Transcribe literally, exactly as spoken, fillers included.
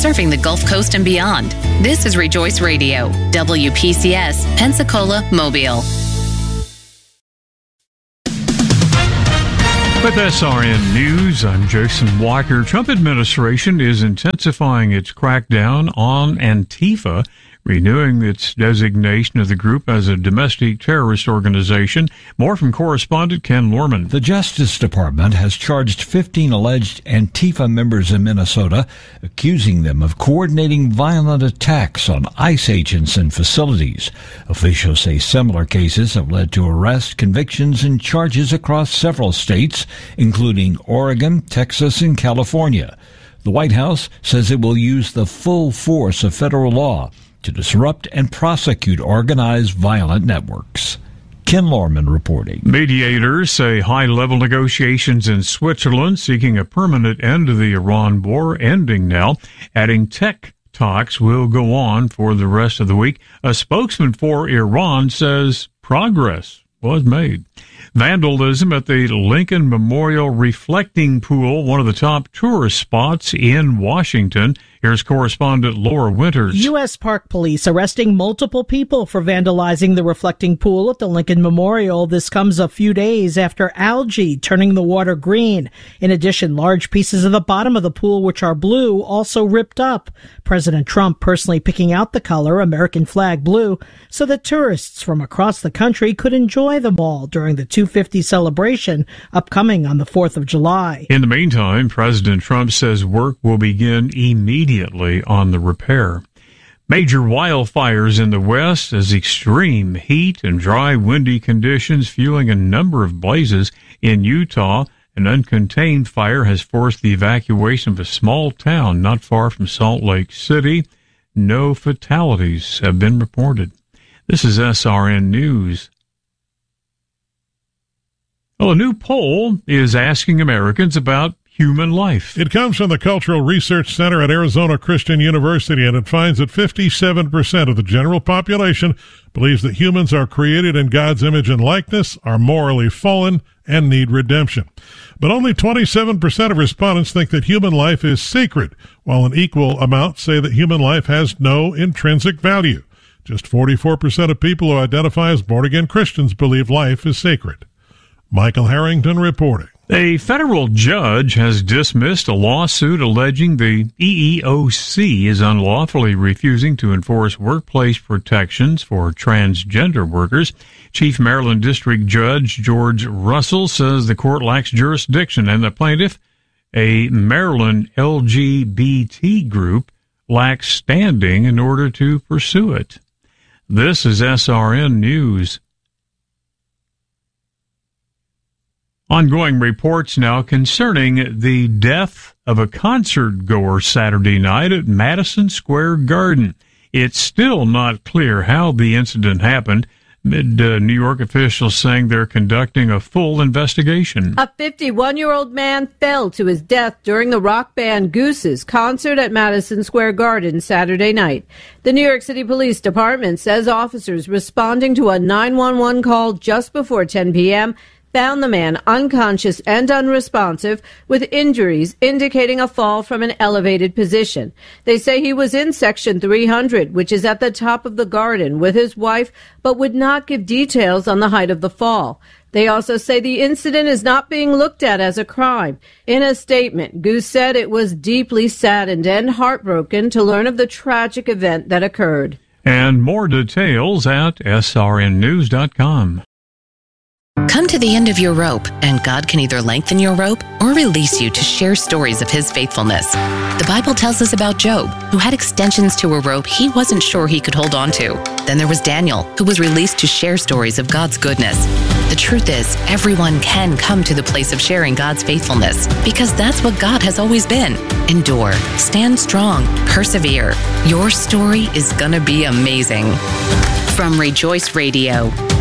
serving the Gulf Coast and beyond. This is Rejoice Radio, W P C S, Pensacola, Mobile. With S R N News, I'm Jason Walker. Trump administration is intensifying its crackdown on Antifa, renewing its designation of the group as a domestic terrorist organization. More from correspondent Ken Lorman. The Justice Department has charged fifteen alleged Antifa members in Minnesota, accusing them of coordinating violent attacks on ICE agents and facilities. Officials say similar cases have led to arrests, convictions, and charges across several states, including Oregon, Texas, and California. The White House says it will use the full force of federal law to disrupt and prosecute organized violent networks. Ken Lorman reporting. Mediators say high-level negotiations in Switzerland seeking a permanent end to the Iran war ending now, adding tech talks will go on for the rest of the week. A spokesman for Iran says progress was made. Vandalism at the Lincoln Memorial Reflecting Pool, one of the top tourist spots in Washington. Here's correspondent Laura Winters. U S Park Police arresting multiple people for vandalizing the reflecting pool at the Lincoln Memorial. This comes a few days after algae turning the water green. In addition, large pieces of the bottom of the pool, which are blue, also ripped up. President Trump personally picking out the color, American flag blue, so that tourists from across the country could enjoy the mall during the two fifty celebration upcoming on the fourth of July. In the meantime, President Trump says work will begin immediately on the repair. Major wildfires in the West as extreme heat and dry, windy conditions fueling a number of blazes in Utah. An uncontained fire has forced the evacuation of a small town not far from Salt Lake City. No fatalities have been reported. This is S R N News. Well, a new poll is asking Americans about human life. It comes from the Cultural Research Center at Arizona Christian University, and it finds that fifty-seven percent of the general population believes that humans are created in God's image and likeness, are morally fallen, and need redemption. But only twenty-seven percent of respondents think that human life is sacred, while an equal amount say that human life has no intrinsic value. Just forty-four percent of people who identify as born-again Christians believe life is sacred. Michael Harrington reporting. A federal judge has dismissed a lawsuit alleging the E E O C is unlawfully refusing to enforce workplace protections for transgender workers. Chief Maryland District Judge George Russell says the court lacks jurisdiction and the plaintiff, a Maryland L G B T group, lacks standing in order to pursue it. This is S R N News. Ongoing reports now concerning the death of a concert goer Saturday night at Madison Square Garden. It's still not clear how the incident happened. Mid uh, New York officials saying they're conducting a full investigation. A fifty-one-year-old man fell to his death during the rock band Goose's concert at Madison Square Garden Saturday night. The New York City Police Department says officers responding to a nine one one call just before ten p.m. found the man unconscious and unresponsive with injuries indicating a fall from an elevated position. They say he was in section three hundred, which is at the top of the garden, with his wife, but would not give details on the height of the fall. They also say the incident is not being looked at as a crime. In a statement, Goose said it was deeply saddened and heartbroken to learn of the tragic event that occurred. And more details at S R N news dot com. Come to the end of your rope, and God can either lengthen your rope or release you to share stories of his faithfulness. The Bible tells us about Job, who had extensions to a rope he wasn't sure he could hold on to. Then there was Daniel, who was released to share stories of God's goodness. The truth is, everyone can come to the place of sharing God's faithfulness, because that's what God has always been. Endure, stand strong, persevere. Your story is gonna be amazing. From Rejoice Radio,